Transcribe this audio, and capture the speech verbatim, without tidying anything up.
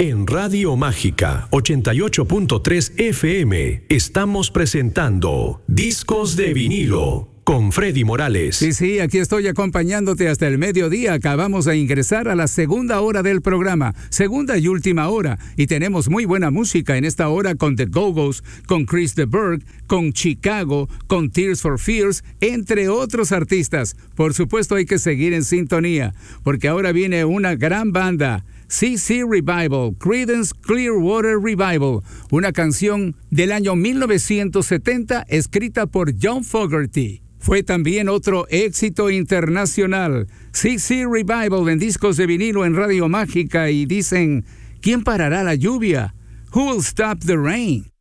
En Radio Mágica ochenta y ocho punto tres F M estamos presentando Discos de Vinilo con Freddy Morales. Sí, sí, aquí estoy acompañándote hasta el mediodía. Acabamos de ingresar a la segunda hora del programa, segunda y última hora, y tenemos muy buena música en esta hora con The Go-Go's, con Chris de Burgh, con Chicago, con Tears for Fears, entre otros artistas. Por supuesto hay que seguir en sintonía, porque ahora viene una gran banda, C C Revival, Creedence Clearwater Revival, una canción del año mil novecientos setenta escrita por John Fogerty. Fue también otro éxito internacional. C C Revival en discos de vinilo en Radio Mágica, y dicen, ¿quién parará la lluvia? Who will stop the rain?